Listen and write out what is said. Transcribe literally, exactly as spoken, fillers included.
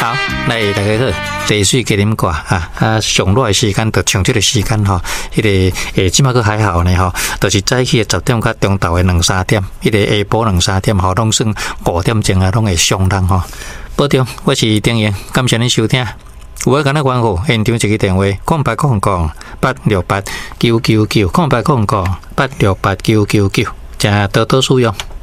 好，来大家好，茶水给啉挂啊啊，上热的时间就唱这个时间吼，迄、那个诶，即马个还好呢吼，就是早起十点到中昼的两三点，迄、那个下晡两三点吼，拢算五点钟啊，拢会上人吼。保重，我是丁燕，感谢恁收听。有我敢若关户现场一个电话：空八空空八六八九九九，空八空空八六八九九九，请多多使用。